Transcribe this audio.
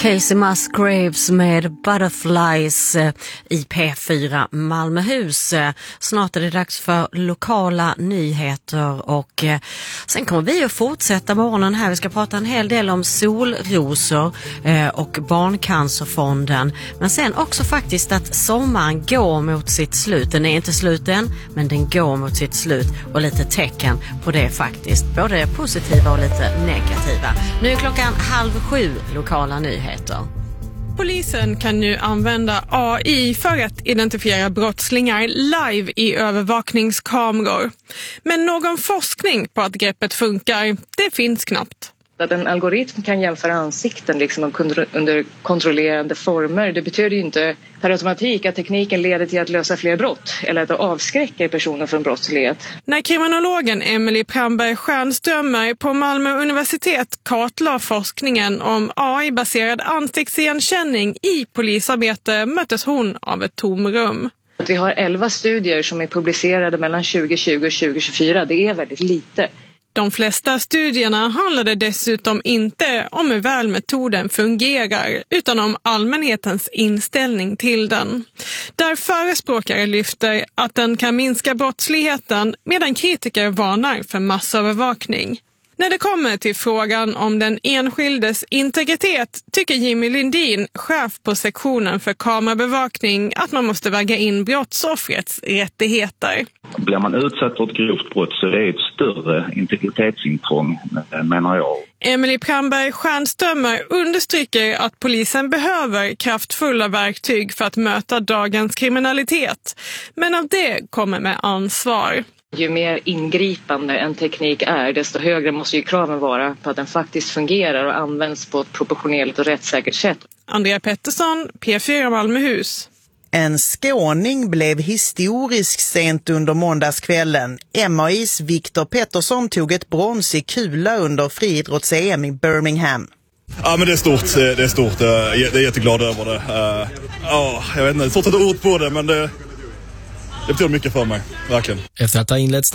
Casey Musgraves med Butterflies i P4 Malmöhus. Snart är det dags för lokala nyheter och sen kommer vi att fortsätta morgonen här. Vi ska prata en hel del om solrosor och Barncancerfonden. Men sen också faktiskt att sommaren går mot sitt slut. Den är inte slut än, men den går mot sitt slut och lite tecken på det faktiskt. Både positiva och lite negativa. Nu är klockan 6:30, lokala nyheter. Polisen kan nu använda AI för att identifiera brottslingar live i övervakningskameror. Men någon forskning på att greppet funkar, det finns knappt. Att en algoritm kan jämföra ansikten liksom under kontrollerande former, det betyder ju inte per automatik att tekniken leder till att lösa fler brott eller att det avskräcker personer från brottslighet. När kriminologen Emily Pramberg-Stjernströmer på Malmö universitet kartlade forskningen om AI-baserad ansiktsigenkänning i polisarbete möttes hon av ett tomrum. Vi har 11 studier som är publicerade mellan 2020 och 2024, det är väldigt lite. De flesta studierna handlade dessutom inte om hur väl metoden fungerar utan om allmänhetens inställning till den. Där förespråkare lyfter att den kan minska brottsligheten medan kritiker varnar för massövervakning. När det kommer till frågan om den enskildes integritet tycker Jimmy Lindin, chef på sektionen för kamerabevakning, att man måste väga in brottsoffrets rättigheter. Blir man utsatt för ett grovt brott så är det ett större integritetsintrång, menar jag. Emily Pramberg-Stjernströmer understryker att polisen behöver kraftfulla verktyg för att möta dagens kriminalitet. Men av det kommer med ansvar. Ju mer ingripande en teknik är, desto högre måste ju kraven vara på att den faktiskt fungerar och används på ett proportionellt och rättssäkert sätt. Andrea Pettersson, P4 Malmöhus. En skåning blev historisk sent under måndagskvällen. MAIs Viktor Pettersson tog ett brons i kula under friidrotts-EM i Birmingham. Ja, men det är stort. Det är stort. Jag är jätteglad över det. Jag vet inte, det är svårt att ta ord på det, men det betyder mycket för mig, verkligen. Efter att ha inlett